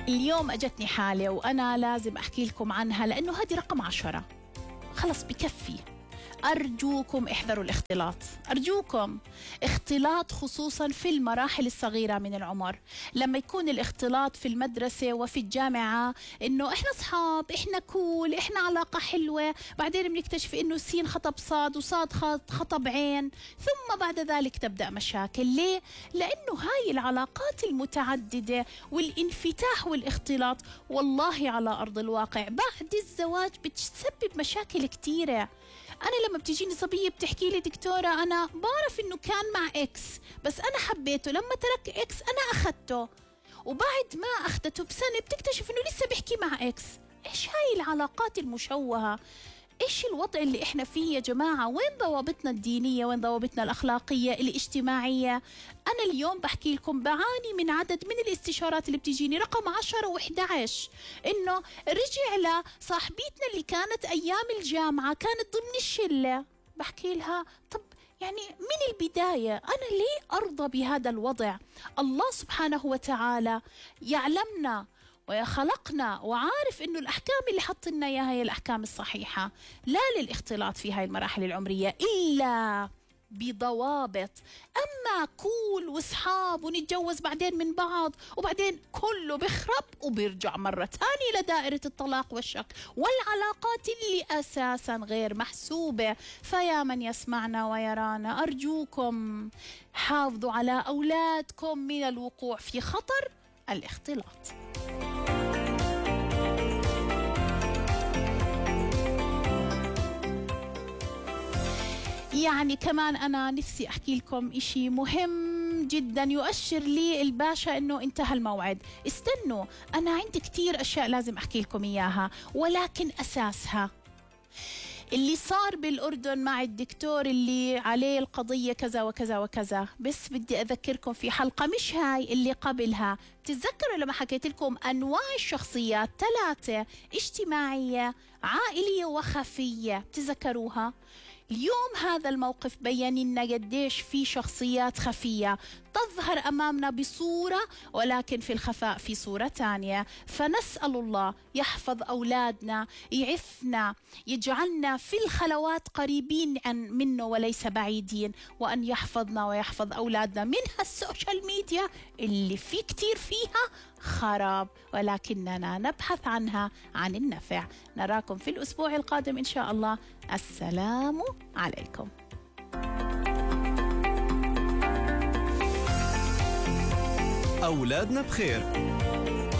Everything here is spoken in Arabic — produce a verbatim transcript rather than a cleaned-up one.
اليوم أجتني حالة وأنا لازم أحكي لكم عنها لأنه هذه رقم عشرة. خلص بكفي. أرجوكم احذروا الاختلاط، أرجوكم. اختلاط خصوصا في المراحل الصغيرة من العمر، لما يكون الاختلاط في المدرسة وفي الجامعة إنه إحنا أصحاب، إحنا كول، إحنا علاقة حلوة، بعدين بنكتشف إنه سين خطب صاد وصاد خطب عين، ثم بعد ذلك تبدأ مشاكل. ليه؟ لأنه هاي العلاقات المتعددة والانفتاح والاختلاط والله على أرض الواقع بعد الزواج بتسبب مشاكل كتيرة. أنا لما بتجيني صبية بتحكي لي دكتورة أنا بعرف إنه كان مع إكس بس أنا حبيته، لما ترك إكس أنا أخدته، وبعد ما أخدته بسنة بتكتشف إنه لسه بحكي مع إكس. إيش هاي العلاقات المشوهة؟ إيش الوضع اللي إحنا فيه يا جماعة؟ وين ضوابطنا الدينية؟ وين ضوابطنا الأخلاقية الاجتماعية؟ أنا اليوم بحكي لكم بعاني من عدد من الاستشارات اللي بتجيني رقم عشرة وإحدى عشر، إنه رجع لصاحبتنا اللي كانت أيام الجامعة كانت ضمن الشلة. بحكي لها طب يعني من البداية أنا ليه أرضى بهذا الوضع؟ الله سبحانه وتعالى يعلمنا وخلقنا وعارف إنه الأحكام اللي حط لنا إياها هي الأحكام الصحيحة، لا للاختلاط في هاي المراحل العمرية إلا بضوابط. أما كول وصحاب ونتجوز بعدين من بعض وبعدين كله بخرب وبيرجع مرة تانية لدائرة الطلاق والشك والعلاقات اللي أساسا غير محسوبة. فيا من يسمعنا ويرانا أرجوكم حافظوا على أولادكم من الوقوع في خطر الاختلاط. يعني كمان أنا نفسي أحكي لكم إشي مهم جدا يؤشر لي الباشا إنه انتهى الموعد. استنوا، أنا عندي كتير أشياء لازم أحكي لكم إياها، ولكن أساسها اللي صار بالأردن مع الدكتور اللي عليه القضية كذا وكذا وكذا. بس بدي أذكركم في حلقة مش هاي اللي قبلها، تتذكروا لما حكيت لكم أنواع الشخصيات ثلاثة: اجتماعية، عائلية، وخفية، تذكروها؟ اليوم هذا الموقف بيّن لنا قديش في شخصيات خفية تظهر أمامنا بصورة ولكن في الخفاء في صورة تانية. فنسأل الله يحفظ أولادنا، يعفنا، يجعلنا في الخلوات قريبين عن منه وليس بعيدين، وأن يحفظنا ويحفظ أولادنا من هالسوشيال ميديا اللي في كتير فيها خراب ولكننا نبحث عنها عن النفع. نراكم في الأسبوع القادم إن شاء الله. السلام عليكم. أولادنا بخير.